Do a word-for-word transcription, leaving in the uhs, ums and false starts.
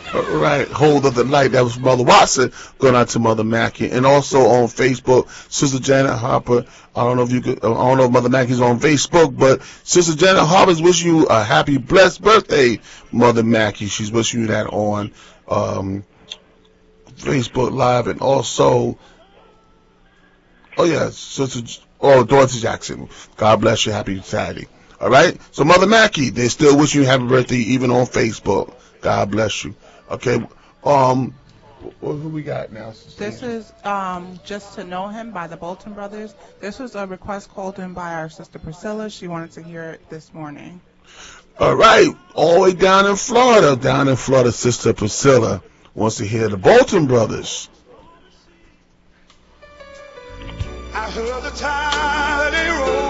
All right, hold of the night. That was Mother Watson going out to Mother Mackey, and also on Facebook, Sister Janet Harper. I don't know if you could. I don't know if Mother Mackey's on Facebook, but Sister Janet Harper's wishing you a happy, blessed birthday, Mother Mackey. She's wishing you that on um, Facebook Live, and also, oh yeah, Sister, oh Dorothy Jackson. God bless you. Happy Saturday. All right. So Mother Mackey, they still wishing you happy birthday even on Facebook. God bless you. Okay. Um, what, who we got now? This is um, Just to Know Him by the Bolton Brothers. This was a request called in by our sister Priscilla. She wanted to hear it this morning. All right. All the way down in Florida. Down in Florida, Sister Priscilla wants to hear the Bolton Brothers. I heard the tide roll.